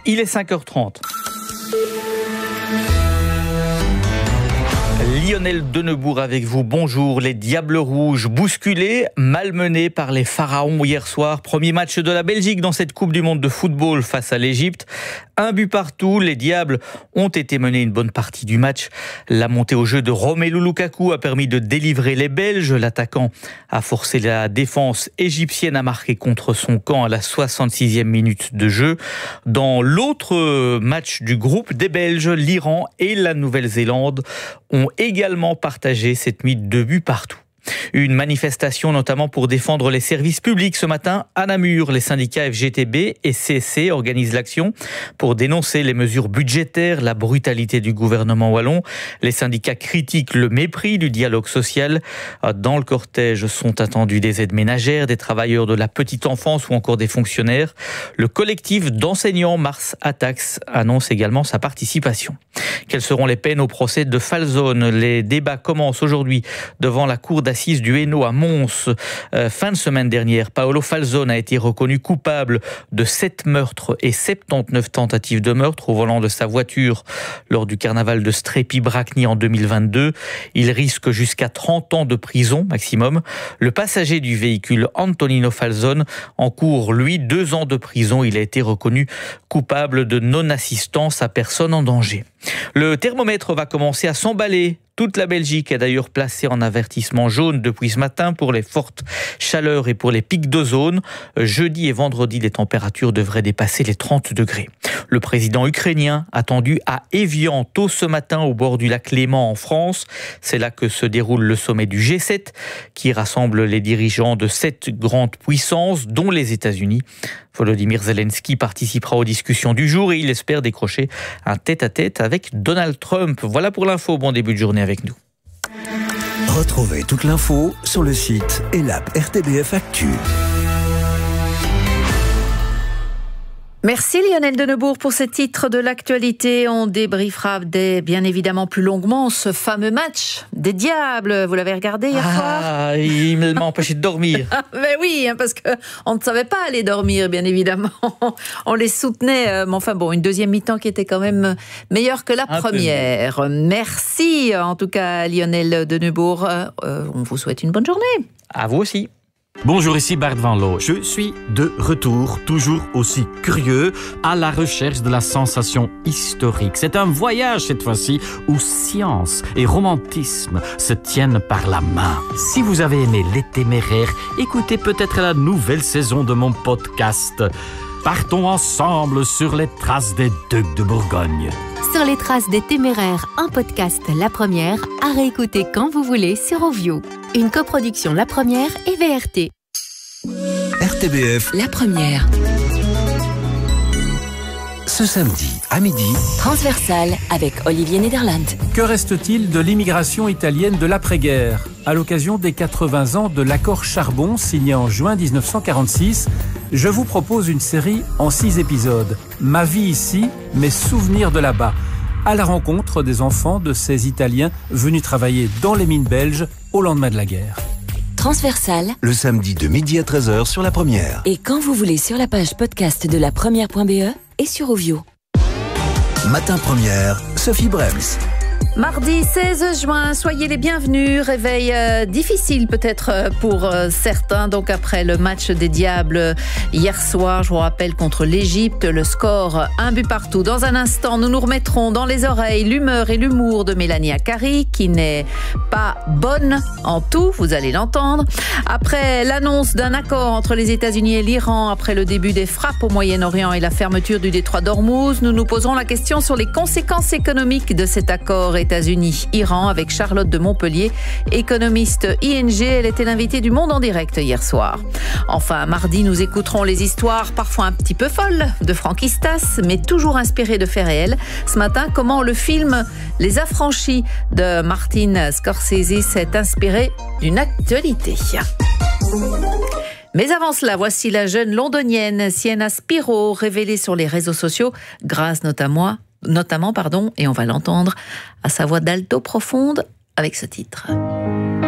Il est 5h30. Lionel Denebour avec vous, bonjour. Les Diables Rouges bousculés, malmenés par les Pharaons hier soir. Premier match de la Belgique dans cette Coupe du Monde de football face à l'Égypte. 1 but partout, les Diables ont été menés une bonne partie du match. La montée au jeu de Romelu Lukaku a permis de délivrer les Belges. L'attaquant a forcé la défense égyptienne à marquer contre son camp à la 66e minute de jeu. Dans l'autre match du groupe des Belges, l'Iran et la Nouvelle-Zélande ont également partagé cette nuit 2 buts partout. Une manifestation notamment pour défendre les services publics ce matin à Namur. Les syndicats FGTB et CSC organisent l'action pour dénoncer les mesures budgétaires, la brutalité du gouvernement wallon. Les syndicats critiquent le mépris du dialogue social. Dans le cortège sont attendus des aides ménagères, des travailleurs de la petite enfance ou encore des fonctionnaires. Le collectif d'enseignants Mars Attacks annonce également sa participation. Quelles seront les peines au procès de Falzone ? Les débats commencent aujourd'hui devant la cour d'assises du Hainaut à Mons. Fin de semaine dernière, Paolo Falzone a été reconnu coupable de 7 meurtres et 79 tentatives de meurtre au volant de sa voiture lors du carnaval de Strépy-Bracny en 2022. Il risque jusqu'à 30 ans de prison maximum. Le passager du véhicule, Antonino Falzone, encourt, lui, 2 ans de prison. Il a été reconnu coupable de non-assistance à personne en danger. Le thermomètre va commencer à s'emballer. Toute la Belgique est d'ailleurs placée en avertissement jaune depuis ce matin pour les fortes chaleurs et pour les pics d'ozone. Jeudi et vendredi, les températures devraient dépasser les 30 degrés. Le président ukrainien attendu à Évian tôt ce matin au bord du lac Léman en France. C'est là que se déroule le sommet du G7 qui rassemble les dirigeants de 7 grandes puissances dont les États-Unis. Volodymyr Zelensky participera aux discussions du jour et il espère décrocher un tête-à-tête avec Donald Trump. Voilà pour l'info. Bon début de journée avec nous. Retrouvez toute l'info sur le site et l'app RTBF Actu. Merci Lionel Denebour pour ce titre de l'actualité. On débriefera bien évidemment plus longuement ce fameux match des Diables. Vous l'avez regardé hier soir ? Il m'a empêché de dormir. Mais oui, parce qu'on ne savait pas aller dormir, bien évidemment. On les soutenait, mais enfin bon, une deuxième mi-temps qui était quand même meilleure que la première. Merci en tout cas Lionel Denebour. On vous souhaite une bonne journée. À vous aussi. Bonjour, ici Bart Van Loo. Je suis de retour, toujours aussi curieux, à la recherche de la sensation historique. C'est un voyage cette fois-ci où science et romantisme se tiennent par la main. Si vous avez aimé Les Téméraires, écoutez peut-être la nouvelle saison de mon podcast. Partons ensemble sur les traces des Ducs de Bourgogne. Sur les traces des Téméraires, un podcast La Première, à réécouter quand vous voulez sur Ovio. Une coproduction La Première et VRT. RTBF La Première. Ce samedi à midi. Transversale avec Olivier Nederland. Que reste-t-il de l'immigration italienne de l'après-guerre ? À l'occasion des 80 ans de l'accord Charbon signé en juin 1946, je vous propose une série en 6 épisodes. Ma vie ici, mes souvenirs de là-bas. À la rencontre des enfants de ces Italiens venus travailler dans les mines belges au lendemain de la guerre. Transversale. Le samedi de midi à 13h sur La Première. Et quand vous voulez sur la page podcast de lapremière.be et sur Ovio. Matin Première, Sophie Brems. Mardi 16 juin, soyez les bienvenus. Réveil difficile peut-être pour certains. Donc après le match des Diables hier soir, je vous rappelle contre l'Égypte, le score 1 but partout. Dans un instant, nous nous remettrons dans les oreilles l'humeur et l'humour de Mélanie Akari, qui n'est pas bonne en tout, vous allez l'entendre. Après l'annonce d'un accord entre les États-Unis et l'Iran, après le début des frappes au Moyen-Orient et la fermeture du détroit d'Ormuz, nous nous poserons la question sur les conséquences économiques de cet accord États-Unis-Iran avec Charlotte de Montpellier, économiste ING. Elle était l'invitée du Monde en direct hier soir. Enfin, mardi, nous écouterons les histoires parfois un petit peu folles de Frankistas, mais toujours inspirées de faits réels. Ce matin, comment le film Les Affranchis de Martin Scorsese s'est inspiré d'une actualité. Mais avant cela, voici la jeune londonienne Sienna Spiro, révélée sur les réseaux sociaux grâce notamment, et on va l'entendre, à sa voix d'alto profonde avec ce titre.